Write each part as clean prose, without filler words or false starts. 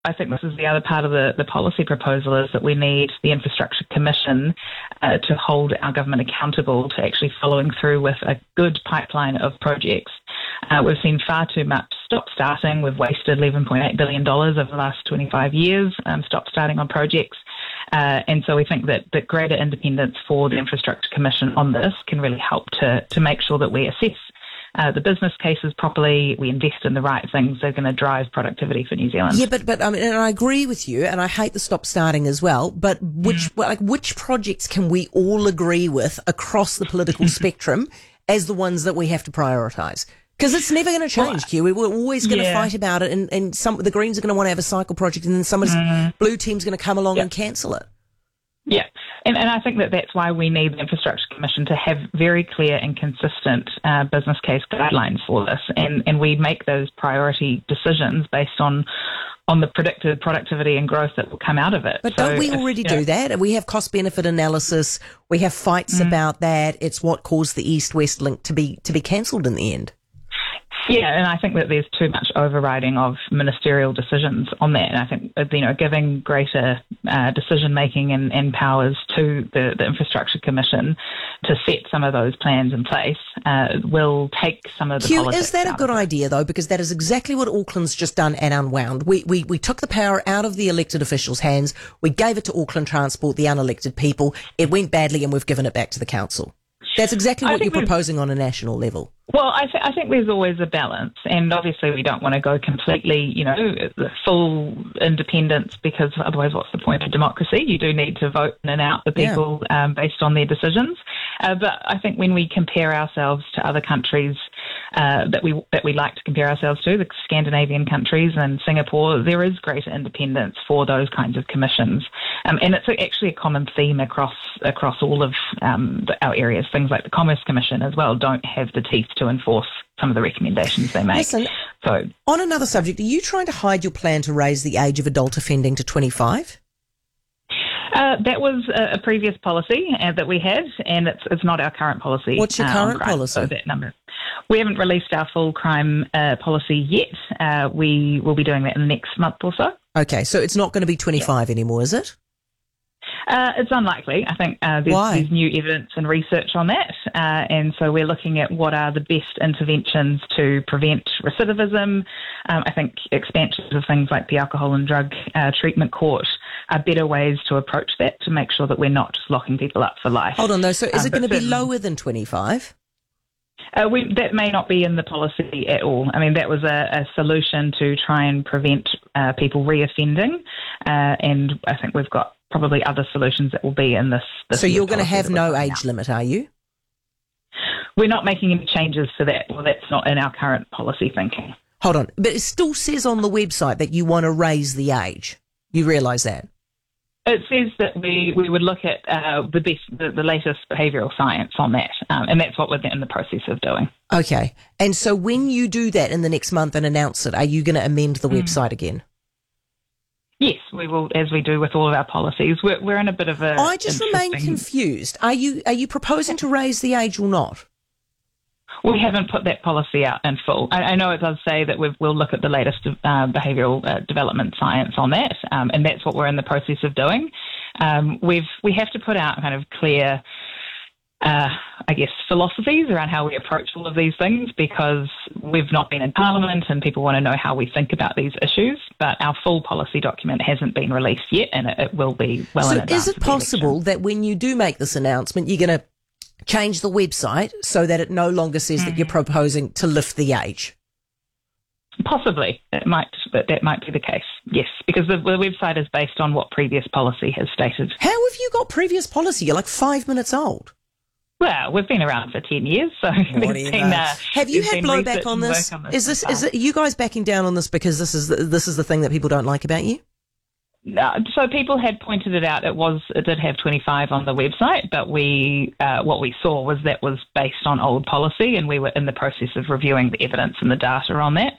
I think this is the other part of the policy proposal, is that we need the Infrastructure Commission to hold our government accountable to actually following through with a good pipeline of projects. We've seen far too much stop-starting. We've wasted $11.8 billion over the last 25 years stop-starting on projects. And so we think that greater independence for the Infrastructure Commission on this can really help to make sure that we assess the business cases properly, we invest in the right things that are going to drive productivity for New Zealand. Yeah, but I mean, and I agree with you, and I hate the stop starting as well, but which projects can we all agree with across the political spectrum as the ones that we have to prioritise? Because it's never going to change, Kiwi. We're always going to fight about it, and the Greens are going to want to have a cycle project, and then somebody's blue team's going to come along and cancel it. Yeah, and I think that's why we need the Infrastructure Commission to have very clear and consistent business case guidelines for this, and we make those priority decisions based on the predicted productivity and growth that will come out of it. But don't we already do that? We have cost-benefit analysis. We have fights about that. It's what caused the East-West link to be cancelled in the end. Yeah, and I think that there's too much overriding of ministerial decisions on that. And I think, giving greater decision-making and powers to the Infrastructure Commission to set some of those plans in place will take some of the politics. Is that a good idea, though? Because that is exactly what Auckland's just done and unwound. We took the power out of the elected officials' hands. We gave it to Auckland Transport, the unelected people. It went badly, and we've given it back to the council. That's exactly what you're proposing on a national level. Well, I think there's always a balance, and obviously we don't want to go completely, full independence, because otherwise what's the point of democracy? You do need to vote in and out the people based on their decisions. But I think when we compare ourselves to other countries that we like to compare ourselves to, the Scandinavian countries and Singapore, there is greater independence for those kinds of commissions. And it's actually a common theme across all of our areas. Things like the Commerce Commission as well don't have the teeth to enforce some of the recommendations they make. Listen, so, on another subject, are you trying to hide your plan to raise the age of adult offending to 25? That was a previous policy that we had, and it's not our current policy. What's your current policy? So that number. We haven't released our full crime policy yet. We will be doing that in the next month or so. Okay, so it's not going to be 25 anymore, is it? It's unlikely. I think there's new evidence and research on that. And so we're looking at what are the best interventions to prevent recidivism. I think expansions of things like the Alcohol and Drug Treatment Court are better ways to approach that, to make sure that we're not just locking people up for life. Hold on, though. So is it going to be lower than 25? That may not be in the policy at all. I mean, that was a solution to try and prevent people reoffending. And I think we've got probably other solutions that will be in this. So you're going to have no age limit, are you? We're not making any changes to that. Well, that's not in our current policy thinking. Hold on. But it still says on the website that you want to raise the age. You realise that? It says that we would look at the latest behavioural science on that, and that's what we're in the process of doing. Okay. And so when you do that in the next month and announce it, are you going to amend the website again? Yes, we will, as we do with all of our policies. We're in a bit of a... I just remain confused. Are you proposing to raise the age or not? We haven't put that policy out in full. I know it does say that we'll look at the latest behavioural development science on that, and that's what we're in the process of doing. We have to put out kind of clear, philosophies around how we approach all of these things, because we've not been in Parliament and people want to know how we think about these issues. But our full policy document hasn't been released yet, and it will be well in advance. So is it possible that when you do make this announcement, you're going to change the website so that it no longer says that you're proposing to lift the age? Possibly. That might be the case, yes, because the website is based on what previous policy has stated. How have you got previous policy? You're like 5 minutes old. Well, we've been around for 10 years, so have you had blowback on this? Is it you guys backing down on this because this is the thing that people don't like about you? So people had pointed it out. It did have 25 on the website, but what we saw was that was based on old policy, and we were in the process of reviewing the evidence and the data on that.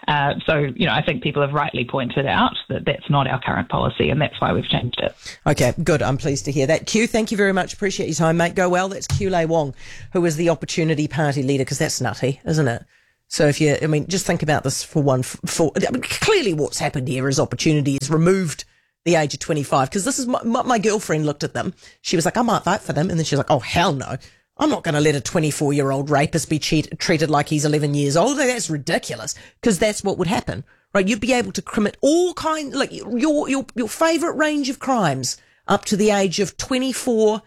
I think people have rightly pointed out that that's not our current policy, and that's why we've changed it. Okay, good. I'm pleased to hear that. Q, thank you very much. Appreciate your time, mate. Go well. That's Q Lei Wong, who is the Opportunity Party leader, because that's nutty, isn't it? So just think about this clearly what's happened here is opportunity has removed the age of 25, because this is my girlfriend looked at them. She was like, I might vote for them. And then she was like, oh, hell no. I'm not going to let a 24-year-old rapist be treated like he's 11 years old. That's ridiculous, because that's what would happen, right? You'd be able to commit all kind, like your favorite range of crimes up to the age of 24,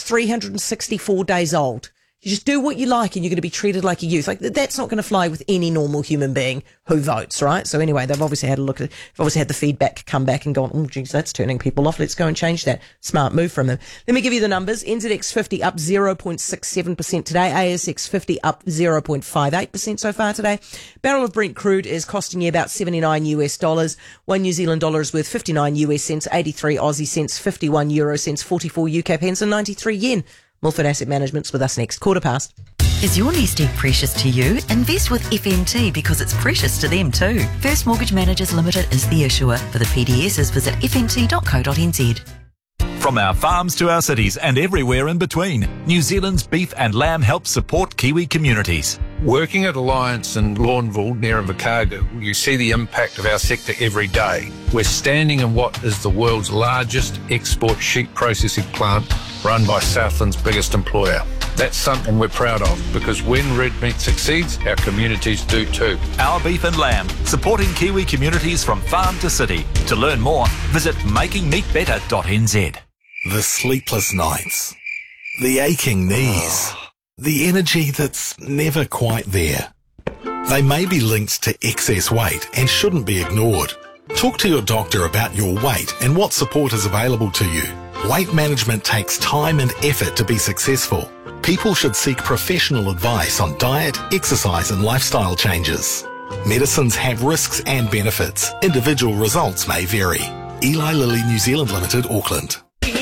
364 days old. You just do what you like and you're going to be treated like a youth. Like, that's not going to fly with any normal human being who votes, right? So anyway, they've obviously had a look at it. They've obviously had the feedback come back and gone, oh, geez, that's turning people off. Let's go and change that. Smart move from them. Let me give you the numbers. NZX 50 up 0.67% today. ASX 50 up 0.58% so far today. Barrel of Brent crude is costing you about $79. 1 New Zealand dollar is worth 59 US cents, 83 Aussie cents, 51 euro cents, 44 UK pence and 93 yen. Milford Asset Management's with us next. 15:15. Is your nest egg precious to you? Invest with FMT because it's precious to them too. First Mortgage Managers Limited is the issuer. For the PDSs, visit fmt.co.nz. From our farms to our cities and everywhere in between, New Zealand's beef and lamb helps support Kiwi communities. Working at Alliance in Lawnville near Invercargill, you see the impact of our sector every day. We're standing in what is the world's largest export sheep processing plant run by Southland's biggest employer. That's something we're proud of, because when red meat succeeds, our communities do too. Our beef and lamb, supporting Kiwi communities from farm to city. To learn more, visit makingmeatbetter.nz. The sleepless nights, the aching knees, the energy that's never quite there. They may be linked to excess weight and shouldn't be ignored. Talk to your doctor about your weight and what support is available to you. Weight management takes time and effort to be successful. People should seek professional advice on diet, exercise and lifestyle changes. Medicines have risks and benefits. Individual results may vary. Eli Lilly New Zealand Limited, Auckland.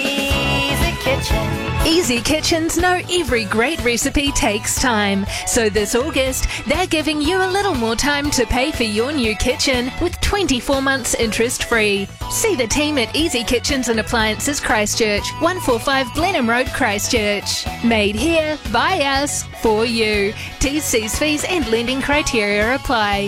Easy Kitchens know every great recipe takes time. So this August, they're giving you a little more time to pay for your new kitchen with 24 months interest free. See the team at Easy Kitchens and Appliances Christchurch, 145 Blenheim Road, Christchurch. Made here, by us, for you. T's, C's, fees and lending criteria apply.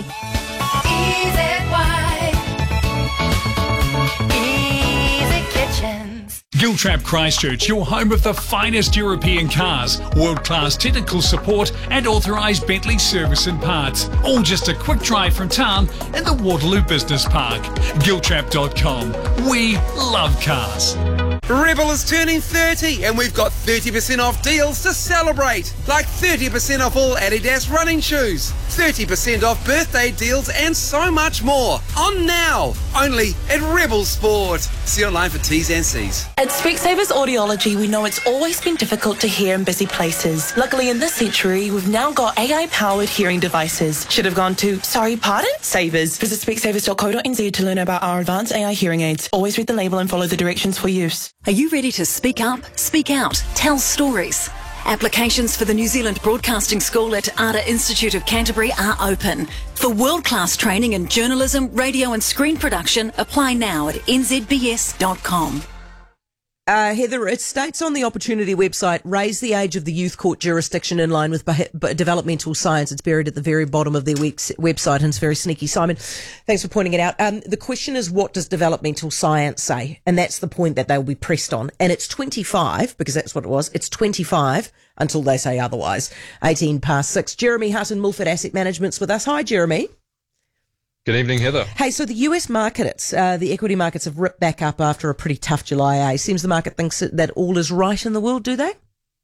Easy Kitchens. Giltrap Christchurch, your home of the finest European cars, world-class technical support and authorised Bentley service and parts. All just a quick drive from town in the Waterloo Business Park. Giltrap.com. We love cars. Rebel is turning 30 and we've got 30% off deals to celebrate. Like 30% off all Adidas running shoes, 30% off birthday deals and so much more. On now, only at Rebel Sport. See online for T's and C's. At Specsavers Audiology, we know it's always been difficult to hear in busy places. Luckily, in this century, we've now got AI-powered hearing devices. Should have gone to, sorry, pardon? Savers. Visit specsavers.co.nz to learn about our advanced AI hearing aids. Always read the label and follow the directions for use. Are you ready to speak up, speak out, tell stories? Applications for the New Zealand Broadcasting School at Ara Institute of Canterbury are open. For world-class training in journalism, radio and screen production, apply now at nzbs.com. Heather, it states on the Opportunity website, raise the age of the youth court jurisdiction in line with developmental science. It's buried at the very bottom of their website and it's very sneaky. Simon, thanks for pointing it out. The question is, what does developmental science say? And that's the point that they'll be pressed on. And it's 25, because that's what it was. It's 25 until they say otherwise. 18:06. Jeremy Hutton, Milford Asset Management's with us. Hi, Jeremy. Good evening, Heather. Hey, so the US markets, the equity markets have ripped back up after a pretty tough July, eh? Seems the market thinks that all is right in the world, do they?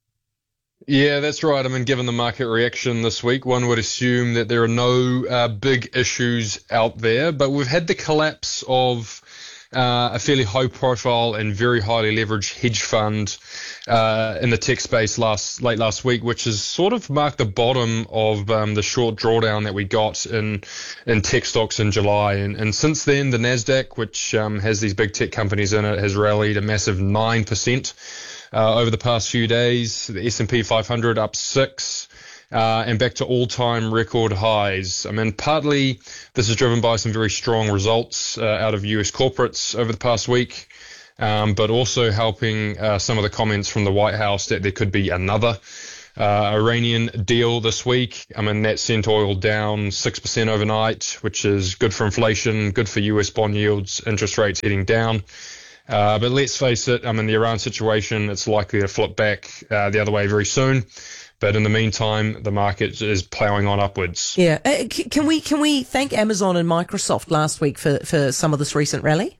Yeah, that's right. I mean, given the market reaction this week, one would assume that there are no big issues out there, but we've had the collapse of a fairly high profile and very highly leveraged hedge fund in the tech space late last week, which has sort of marked the bottom of the short drawdown that we got in tech stocks in July. And since then, the Nasdaq, which has these big tech companies in it, has rallied a massive 9% over the past few days. The S&P 500 up 6%. And back to all-time record highs. I mean, partly this is driven by some very strong results out of US corporates over the past week, but also helping some of the comments from the White House that there could be another Iranian deal this week. I mean, that sent oil down 6% overnight, which is good for inflation, good for US bond yields, interest rates heading down. But let's face it, I mean, the Iran situation, it's likely to flip back the other way very soon. But in the meantime, the market is ploughing on upwards. Yeah. Can we thank Amazon and Microsoft last week for some of this recent rally?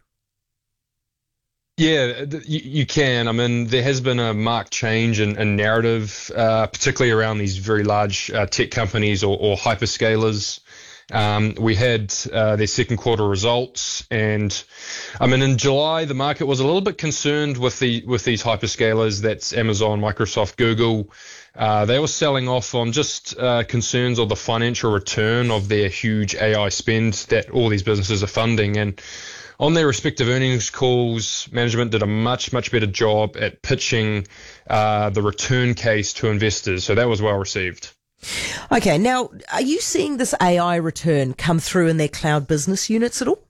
Yeah, you can. I mean, there has been a marked change in narrative, particularly around these very large tech companies or hyperscalers. We had their second quarter results, and I mean, in July, the market was a little bit concerned with these hyperscalers. That's Amazon, Microsoft, Google. They were selling off on just concerns of the financial return of their huge AI spend that all these businesses are funding. And on their respective earnings calls, management did a much, much better job at pitching the return case to investors. So that was well received. Okay, now, are you seeing this AI return come through in their cloud business units at all?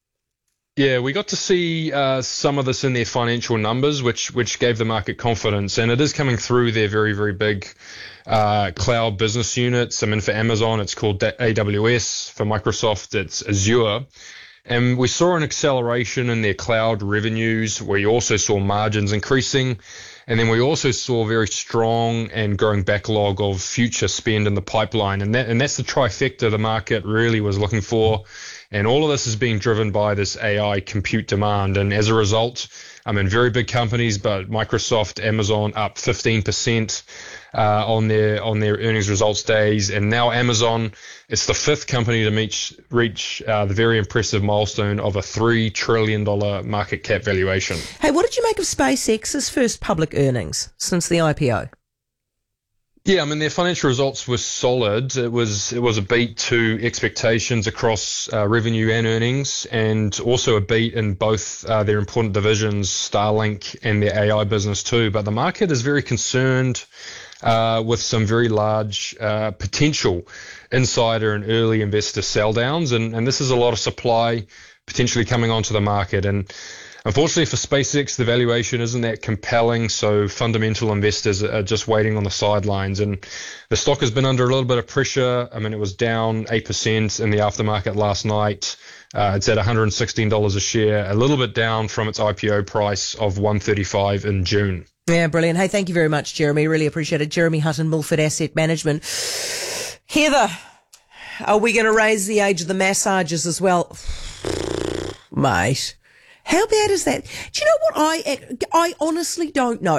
Yeah, we got to see some of this in their financial numbers, which gave the market confidence, and it is coming through their very, very big cloud business units. I mean, for Amazon, it's called AWS. For Microsoft, it's Azure. And we saw an acceleration in their cloud revenues. We also saw margins increasing. And then we also saw a very strong and growing backlog of future spend in the pipeline. And that's the trifecta the market really was looking for. And all of this is being driven by this AI compute demand. And as a result, I mean, very big companies, but Microsoft, Amazon up 15% on their earnings results days. And now Amazon, it's the fifth company to reach the very impressive milestone of a $3 trillion market cap valuation. Hey, what did you make of SpaceX's first public earnings since the IPO? Yeah, I mean, their financial results were solid. It was a beat to expectations across revenue and earnings, and also a beat in both their important divisions, Starlink and their AI business too. But the market is very concerned with some very large potential insider and early investor sell downs, and this is a lot of supply potentially coming onto the market. And unfortunately for SpaceX, the valuation isn't that compelling, so fundamental investors are just waiting on the sidelines. And the stock has been under a little bit of pressure. I mean, it was down 8% in the aftermarket last night. It's at $116 a share, a little bit down from its IPO price of $135 in June. Yeah, brilliant. Hey, thank you very much, Jeremy. Really appreciate it. Jeremy Hutton, Milford Asset Management. Heather, are we going to raise the age of the massages as well? Mate, how bad is that? Do you know what? I honestly don't know.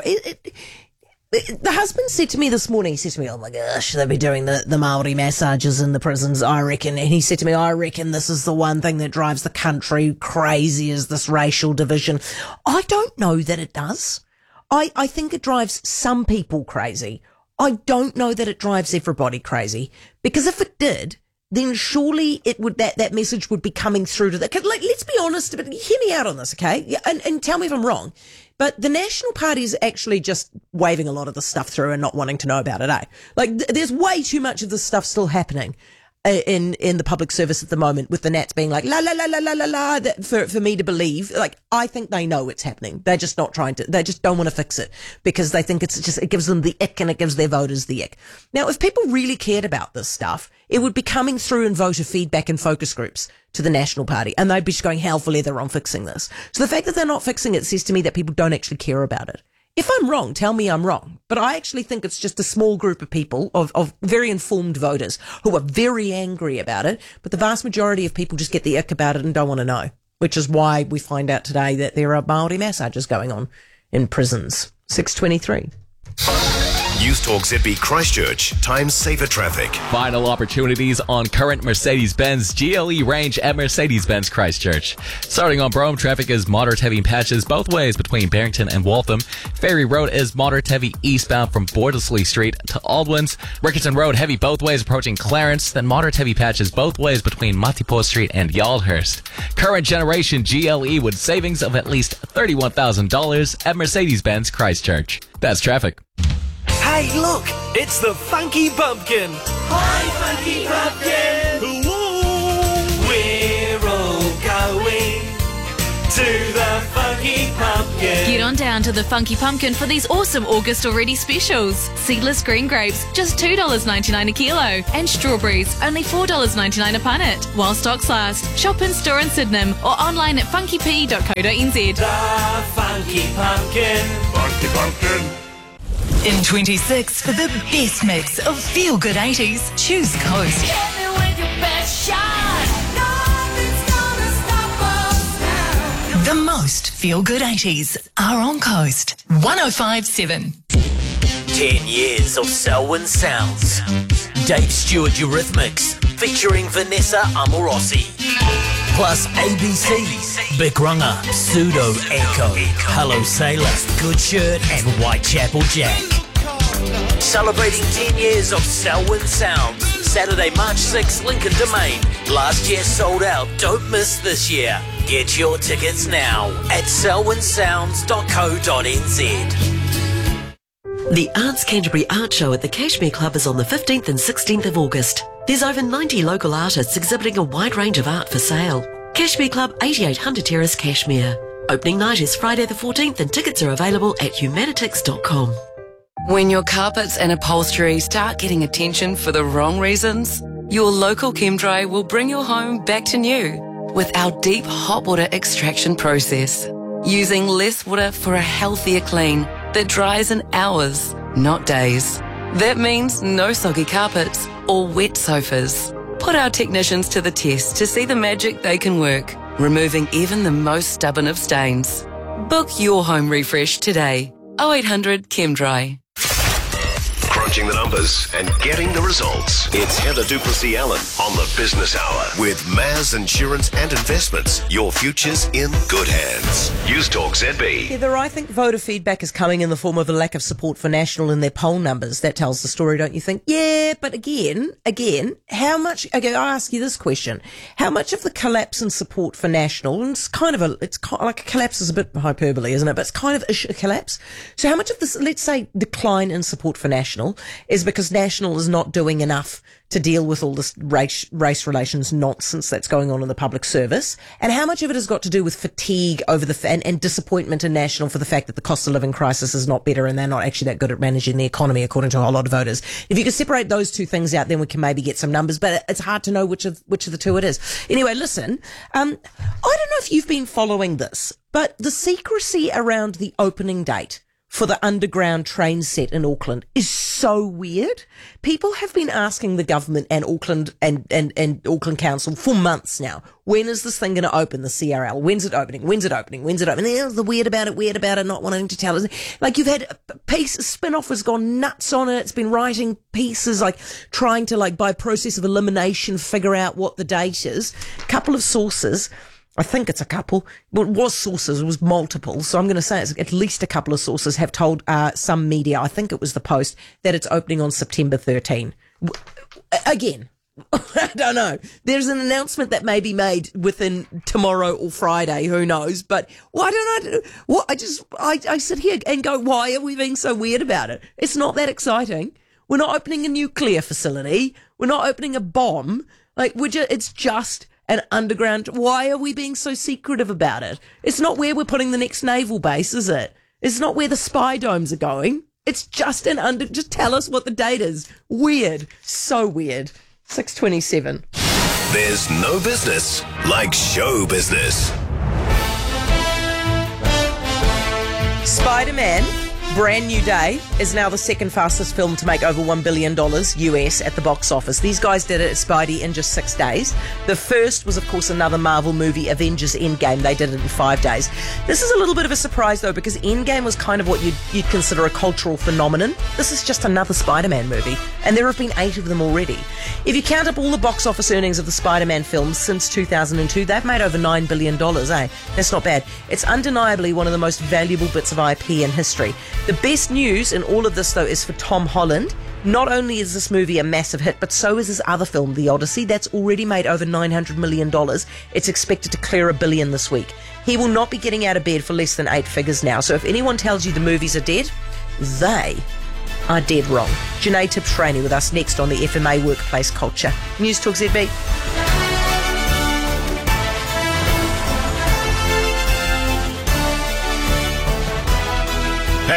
The husband said to me this morning, he said to me, oh my gosh, they'll be doing the Māori massages in the prisons, I reckon. And he said to me, I reckon this is the one thing that drives the country crazy, is this racial division. I don't know that it does. I think it drives some people crazy. I don't know that it drives everybody crazy, because if it did, then surely it would, that message would be coming through to let's be honest, but hear me out on this, okay? And tell me if I'm wrong. But the National Party is actually just waving a lot of this stuff through and not wanting to know about it, eh? Like, there's way too much of this stuff still happening in the public service at the moment, with the Nats being like, la, la, la, la, la, la, la, for me to believe. Like, I think they know it's happening. They're just not trying to, they just don't want to fix it, because they think it gives them the ick, and it gives their voters the ick. Now, if people really cared about this stuff, it would be coming through in voter feedback and focus groups to the National Party, and they'd be just going hell for leather on fixing this. So the fact that they're not fixing it says to me that people don't actually care about it. If I'm wrong, tell me I'm wrong. But I actually think it's just a small group of people, of very informed voters, who are very angry about it. But the vast majority of people just get the ick about it and don't want to know, which is why we find out today that there are Māori massages going on in prisons. 6:23. News Talk ZB Christchurch. Time saver traffic. Final opportunities on current Mercedes-Benz GLE range at Mercedes-Benz Christchurch. Starting on Brome, traffic is moderate heavy in patches both ways between Barrington and Waltham. Ferry Road is moderate heavy eastbound from Bordesley Street to Aldwins. Rickerton Road heavy both ways approaching Clarence. Then moderate heavy patches both ways between Matipo Street and Yaldhurst. Current generation GLE with savings of at least $31,000 at Mercedes-Benz Christchurch. That's traffic. Hey, look, it's the Funky Pumpkin. Hi, Funky Pumpkin. We're all going to the Funky Pumpkin. Pumpkin. Get on down to the Funky Pumpkin for these awesome August already specials. Seedless green grapes, just $2.99 a kilo. And strawberries, only $4.99 a punnet. While stocks last. Shop in store in Sydenham or online at funkyp.co.nz. The Funky Pumpkin. Funky Pumpkin. In 26, for the best mix of feel-good 80s, choose Coast. Hit me with your best shot. Nothing's gonna stop us now. The most feel-good 80s are on Coast. 105.7. 10 years of Selwyn Sounds. Dave Stewart Eurythmics, featuring Vanessa Amorosi. Plus ABC, Big Runner, Pseudo Echo, Hello Sailor, Good Shirt and Whitechapel Jack. Celebrating 10 years of Selwyn Sounds. Saturday, March 6th, Lincoln Domain. Last year sold out. Don't miss this year. Get your tickets now at selwynsounds.co.nz. The Arts Canterbury Art Show at the Cashmere Club is on the 15th and 16th of August. There's over 90 local artists exhibiting a wide range of art for sale. Cashmere Club, 88 Hunter Terrace, Cashmere. Opening night is Friday the 14th and tickets are available at humanitix.com. When your carpets and upholstery start getting attention for the wrong reasons, your local ChemDry will bring your home back to new with our deep hot water extraction process. Using less water for a healthier clean that dries in hours, not days. That means no soggy carpets or wet sofas. Put our technicians to the test to see the magic they can work, removing even the most stubborn of stains. Book your home refresh today. 0800 ChemDry. Crunching the numbers and getting the results. It's Heather Duplessis-Allen on the Business Hour with Maz Insurance and Investments. Your future's in good hands. News Talk ZB. Heather, I think voter feedback is coming in the form of a lack of support for National in their poll numbers. That tells the story, don't you think? Yeah, but again, how much, okay, I'll ask you this question. How much of the collapse in support for National, and it's kind of like a collapse is a bit hyperbole, isn't it? But it's kind of a collapse. So how much of this, let's say, decline in support for National is because National is not doing enough to deal with all this race relations nonsense that's going on in the public service, and how much of it has got to do with fatigue over and disappointment in National for the fact that the cost of living crisis is not better and they're not actually that good at managing the economy, according to a whole lot of voters. If you could separate those two things out, then we can maybe get some numbers, but it's hard to know which of the two it is. Anyway, listen, I don't know if you've been following this, but the secrecy around the opening date for the underground train set in Auckland is so weird. People have been asking the government and Auckland and Auckland Council for months now, when is this thing going to open, the CRL? When's it opening? When's it opening? When's it opening? There's the weird about it, not wanting to tell us. Like, you've had Spin-Off has gone nuts on it. It's been writing pieces, like trying to, like, by process of elimination, figure out what the date is. A couple of sources, I think it's a couple. Well, it was sources, it was multiple. So I'm going to say it's at least a couple of sources have told some media, I think it was the Post, that it's opening on September 13. Again, I don't know. There's an announcement that may be made within tomorrow or Friday, who knows? But why don't I? What I sit here and go, why are we being so weird about it? It's not that exciting. We're not opening a nuclear facility. We're not opening a bomb. Like, it's just an underground. Why are we being so secretive about it? It's not where we're putting the next naval base, is it? It's not where the spy domes are going. It's just just tell us what the date is. Weird. So weird. 6:27. There's no business like show business. Spider-Man, Brand New Day, is now the second fastest film to make over $1 billion US at the box office. These guys did it at Spidey in just 6 days. The first was, of course, another Marvel movie, Avengers Endgame. They did it in 5 days. This is a little bit of a surprise, though, because Endgame was kind of what you'd consider a cultural phenomenon. This is just another Spider-Man movie, and there have been 8 of them already. If you count up all the box office earnings of the Spider-Man films since 2002, they've made over $9 billion, eh? That's not bad. It's undeniably one of the most valuable bits of IP in history. The best news in all of this, though, is for Tom Holland. Not only is this movie a massive hit, but so is his other film, The Odyssey. That's already made over $900 million. It's expected to clear $1 billion this week. He will not be getting out of bed for less than 8 figures now. So if anyone tells you the movies are dead, they are dead wrong. Janae Tips-Rainey with us next on the FMA Workplace Culture. News Talk ZB.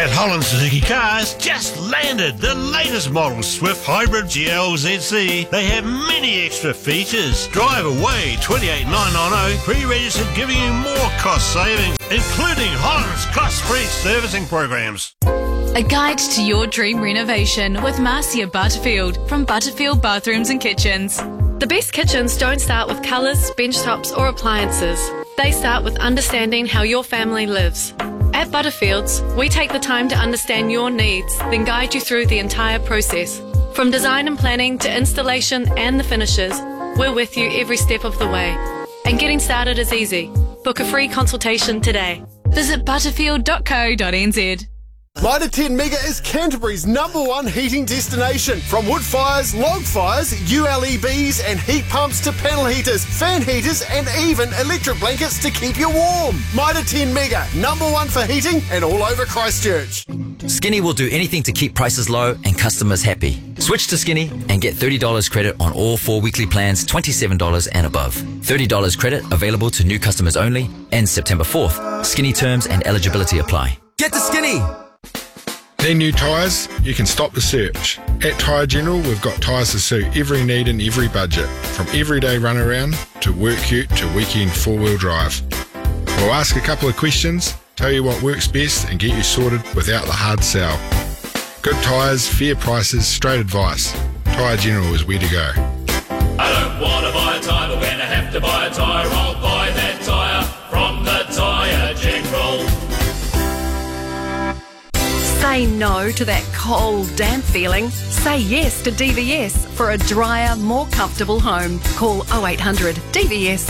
At Holland Suzuki Cars, just landed the latest model Swift Hybrid GLZC. They have many extra features. Drive away 28990, pre-registered, giving you more cost savings, including Holland's cost-free servicing programs. A guide to your dream renovation with Marcia Butterfield from Butterfield Bathrooms and Kitchens. The best kitchens don't start with colours, bench tops or appliances. They start with understanding how your family lives. At Butterfields, we take the time to understand your needs, then guide you through the entire process. From design and planning to installation and the finishes, we're with you every step of the way. And getting started is easy. Book a free consultation today. Visit butterfield.co.nz. Mitre 10 Mega is Canterbury's #1 heating destination. From wood fires, log fires, ULEBs and heat pumps to panel heaters, fan heaters and even electric blankets to keep you warm. Mitre 10 Mega, #1 for heating and all over Christchurch. Skinny will do anything to keep prices low and customers happy. Switch to Skinny and get $30 credit on all 4 weekly plans, $27 and above. $30 credit available to new customers only. Ends September 4th. Skinny terms and eligibility apply. Get to Skinny! Need new tyres? You can stop the search. At Tyre General, we've got tyres to suit every need and every budget, from everyday runaround to work ute to weekend 4-wheel drive. We'll ask a couple of questions, tell you what works best and get you sorted without the hard sell. Good tyres, fair prices, straight advice. Tyre General is where to go. I don't want to buy a tyre, but when I have to buy a tyre, I'll buy that tyre from the Tyre General. Say no to that cold, damp feeling. Say yes to DVS for a drier, more comfortable home. Call 0800 DVS.